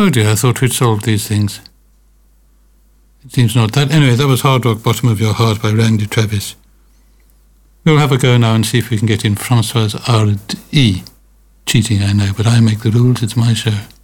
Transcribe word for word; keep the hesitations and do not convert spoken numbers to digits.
Oh dear, I thought we'd solved these things. It seems not that. Anyway, that was Hard Rock, Bottom of Your Heart by Randy Travis. We'll have a go now and see if we can get in Françoise Hardy. Cheating, I know, but I make the rules. It's my show.